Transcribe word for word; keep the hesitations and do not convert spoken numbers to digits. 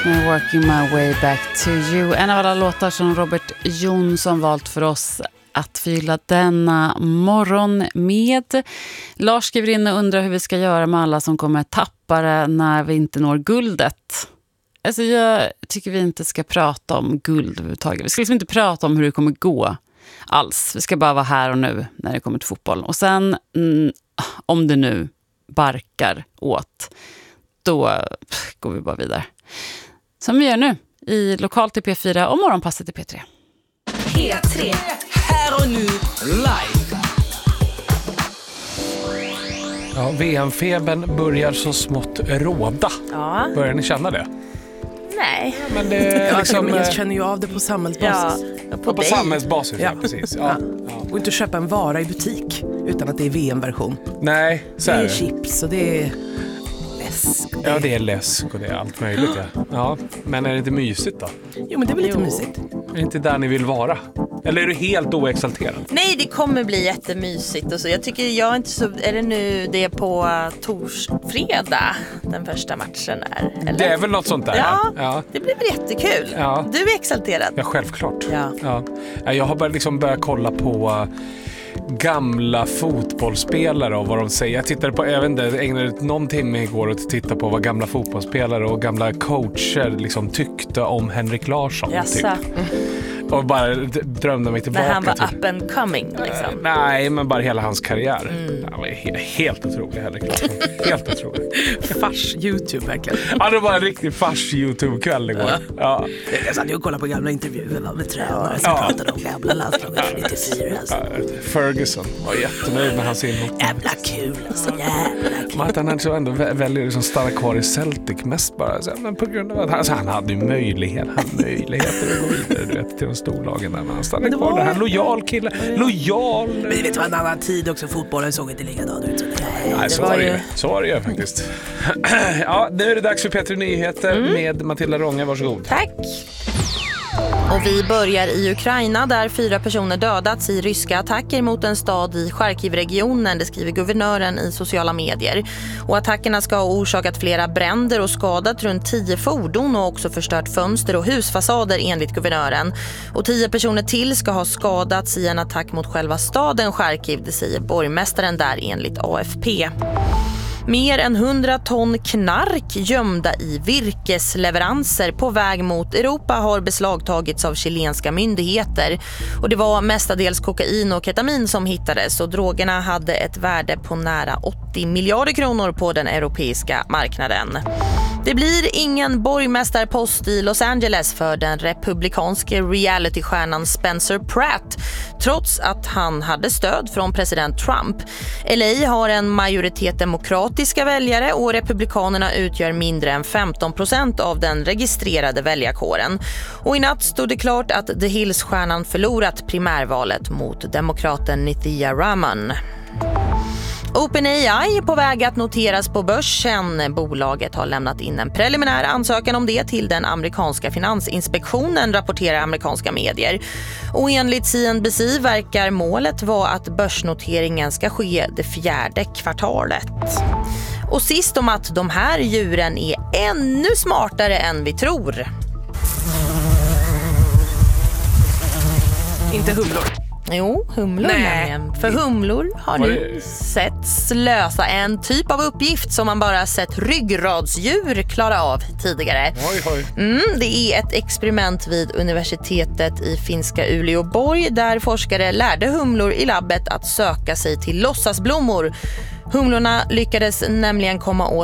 med Working My Way Back to You. En av alla låtar som Robert Jonsson valt för oss att fylla denna morgon med. Lars skriver in och undrar hur vi ska göra med alla som kommer tappa det när vi inte når guldet. Alltså jag tycker vi inte ska prata om guld överhuvudtaget. Vi ska liksom inte prata om hur det kommer gå alls. Vi ska bara vara här och nu när det kommer till fotboll. Och sen, mm, om det nu barkar åt, då pff, går vi bara vidare. Som vi gör nu i Lokalt i P fyra och Morgonpasset i P tre. P tre. Här och nu live. Ja, V M-febern börjar så smått råda. Ja. Börjar ni känna det? Nej. Men det är Ja, liksom, jag känner ju av det på samhällsbasis. Ja, på, på samhällsbasis, ja, Ja. precis. Ja. Ja. Och inte köpa en vara i butik utan att det är V M-version. Nej, så Det är är det. chips och det är läsk. Ja, det är läsk och det är allt möjligt. Ja. Ja. Men är det inte mysigt då? Jo, men det är väl lite Jo. mysigt. Är det inte där ni vill vara? Eller är du helt oexalterad? Nej, det kommer bli jättemysigt och så. Jag tycker jag är inte så... Är det nu det är på tors fredag den första matchen är? Eller? Det är väl något sånt där? Ja, Ja. det blir väl jättekul. Ja. Du är exalterad. Ja, självklart. Ja. Ja. Jag har bara liksom börjat kolla på uh, gamla fotbollsspelare och vad de säger. Jag tittade på, jag vet inte, jag ägnade någon timme igår att titta på vad gamla fotbollsspelare och gamla coacher liksom tyckte om Henrik Larsson. Jaså. Typ. Och bara d- drömde mig tillbaka När han var till... up and coming liksom. Uh, nej, men bara hela hans karriär. Mm. Han var he- helt otrolig, Henrik Larsson. Helt otrolig. Fars YouTube verkligen. Ja, det var en riktig fars YouTube-kväll igår. Ja. Jag satt ju och kollade på gamla intervjuer med tränare som Ja. pratade om gamla landslaget från nittiofyra. Alltså. Ja, Ferguson var jättenöjd med hans inhopp. Jävla kul alltså, jävla kul. Men att han alltså ändå vä- väljer liksom stanna kvar i Celtic mest bara så, men på grund av att han, alltså han hade ju möjlighet, han hade möjligheter att gå vidare, du vet, till de storlagen där, men han stannade det kvar var- där. Han lojal kille, lojal. Men det vet, det var en annan tid också, fotbollen såg inte likadan ut. Så det Nej, så var var det ju. ju- Så var det ju faktiskt. Ja, nu är det dags för P tre Nyheter med Matilda Rånge, varsågod. Tack. Och vi börjar i Ukraina där fyra personer dödats i ryska attacker mot en stad i Charkiv-regionen, det skriver guvernören i sociala medier. Och attackerna ska ha orsakat flera bränder och skadat runt tio fordon och också förstört fönster och husfasader enligt guvernören. Och tio personer till ska ha skadats i en attack mot själva staden Charkiv, det säger borgmästaren där enligt A F P. Mer än hundra ton knark gömda i virkesleveranser på väg mot Europa har beslagtagits av chilenska myndigheter. Och det var mestadels kokain och ketamin som hittades och drogerna hade ett värde på nära åttio miljarder kronor på den europeiska marknaden. Det blir ingen borgmästarpost i Los Angeles för den republikanske realitystjärnan Spencer Pratt, trots att han hade stöd från president Trump. L A har en majoritet demokratiska väljare och republikanerna utgör mindre än femton procent av den registrerade väljarkåren. Och i natt stod det klart att The Hills-stjärnan förlorat primärvalet mot demokraten Nithya Raman. OpenAI är på väg att noteras på börsen. Bolaget har lämnat in en preliminär ansökan om det till den amerikanska finansinspektionen, rapporterar amerikanska medier. Och enligt C N B C verkar målet vara att börsnoteringen ska ske det fjärde kvartalet. Och sist om att de här djuren är ännu smartare än vi tror. Inte humlor. Jo, humlor Nej. nämligen. För humlor har Var nu det- setts lösa en typ av uppgift som man bara sett ryggradsdjur klara av tidigare. Oj, oj. Mm, det är ett experiment vid universitetet i finska Uleåborg där forskare lärde humlor i labbet att söka sig till låtsasblommor. Humlorna lyckades nämligen komma åt